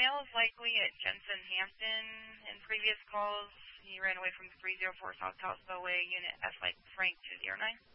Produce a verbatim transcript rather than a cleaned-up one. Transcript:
male is likely at Jensen Hampton. In previous calls, he ran away from three oh four South Kalispell Way, Unit F like Frank two oh nine.